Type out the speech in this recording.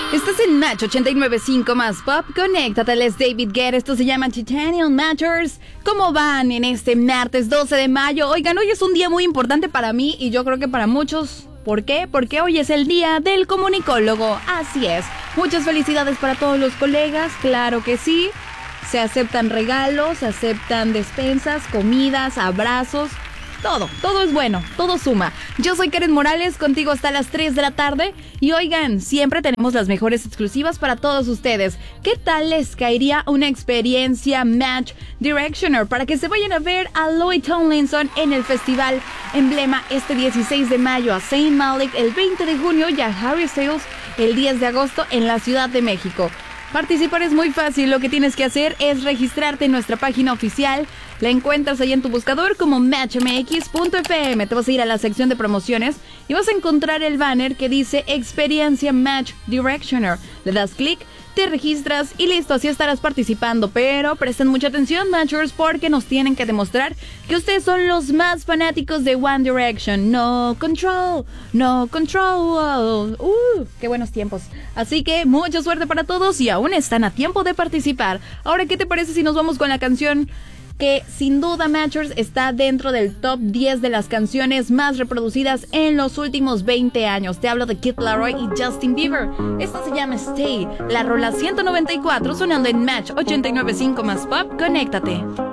Estás en Match 89.5 más Pop. Conéctate, es David Guerra. Esto se llama Titanium Matchers. ¿Cómo van en este martes 12 de mayo? Oigan, hoy es un día muy importante para mí y yo creo que para muchos. ¿Por qué? Porque hoy es el día del comunicólogo. Así es. Muchas felicidades para todos los colegas. Claro que sí. Se aceptan regalos, se aceptan despensas, comidas, abrazos. Todo es bueno, todo suma. Yo soy Karen Morales, contigo hasta las 3 de la tarde. Y oigan, siempre tenemos las mejores exclusivas para todos ustedes. ¿Qué tal les caería una experiencia Match Directioner para que se vayan a ver a Louis Tomlinson en el Festival Emblema este 16 de mayo, a Zayn Malik el 20 de junio y a Harry Styles el 10 de agosto en la Ciudad de México? Participar es muy fácil, lo que tienes que hacer es registrarte en nuestra página oficial. La encuentras ahí en tu buscador como matchmx.fm. Te vas a ir a la sección de promociones y vas a encontrar el banner que dice Experiencia Match Directioner. Le das clic, te registras y listo, así estarás participando. Pero presten mucha atención, Matchers, porque nos tienen que demostrar que ustedes son los más fanáticos de One Direction. No control, no control. Qué buenos tiempos. Así que mucha suerte para todos y aún están a tiempo de participar. Ahora, ¿qué te parece si nos vamos con la canción que sin duda, Matchers, está dentro del top 10 de las canciones más reproducidas en los últimos 20 años? Te hablo de Kid Laroi y Justin Bieber. Esta se llama Stay, la rola 194 sonando en Match 89.5 más Pop. Conéctate.